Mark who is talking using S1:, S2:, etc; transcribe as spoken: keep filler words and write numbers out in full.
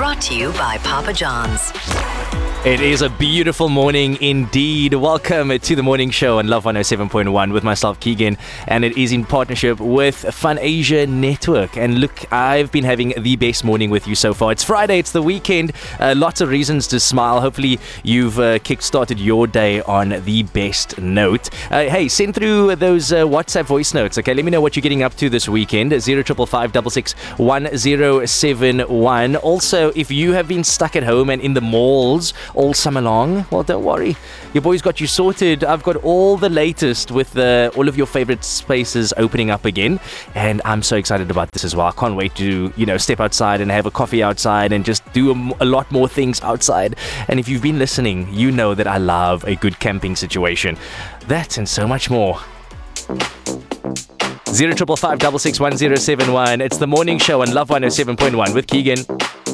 S1: Brought to you by Papa John's.
S2: It is a beautiful morning indeed. Welcome to the morning show on Love one oh seven point one with myself, Keegan, and it is in partnership with Fun Asia Network. And look, I've been having the best morning with you so far. It's Friday, it's the weekend, uh, lots of reasons to smile. Hopefully you've uh, kick-started your day on the best note. Uh, hey, send through those uh, WhatsApp voice notes, okay? Let me know what you're getting up to this weekend. zero five five five six six one zero seven one. Also, if you have been stuck at home and in the malls all summer long, well, don't worry, your boy's got you sorted. I've got all the latest with uh, all of your favorite spaces opening up again, and I'm so excited about this as well. I can't wait to, you know, step outside and have a coffee outside and just do a, a lot more things outside. And if you've been listening, you know that I love a good camping situation. That and so much more. zero five five five six six one zero seven one. It's the morning show on Love one oh seven point one with Keegan.